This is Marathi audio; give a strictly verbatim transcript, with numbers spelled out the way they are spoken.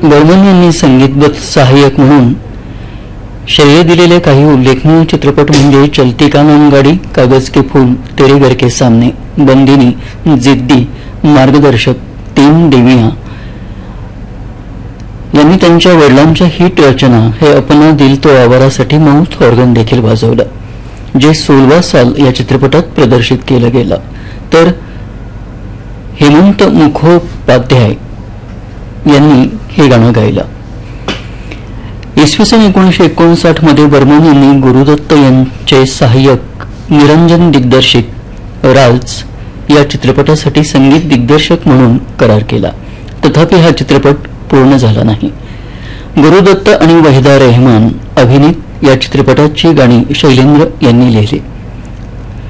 बर्मन यांनी संगीतबद्ध सहाय्यक म्हणून श्रेय दिलेले काही उल्लेखनीय चित्रपट म्हणजे चलती का नाम गाडी, कागज के फूल, तेरे घर के सामने, बंदिनी, जिद्दी, मार्गदर्शक, तीन देवियां. यांनी त्यांच्या वडिलांच्या हिट रचना हे अपना दिल तो आवारासाठी माउथ ऑर्गन देखील वाजवलं, जे सोळवा साल या चित्रपटात प्रदर्शित केलं गेलं. तर हेमंत मुखोपाध्याय यांनी हे गाणं गायलं. इसवी सन एकोणीसशे एकोणसाठ मध्ये बर्मन यांनी गुरुदत्त यांचे सहाय्यक निरंजन दिग्दर्शित राज या चित्रपटासाठी संगीत दिग्दर्शक म्हणून करार केला. तथापि हा चित्रपट पूर्ण झाला नाही. गुरुदत्त आणि वहिदा रेहमान अभिनीत या चित्रपटाची गाणी शैलेंद्र यांनी लिहिली.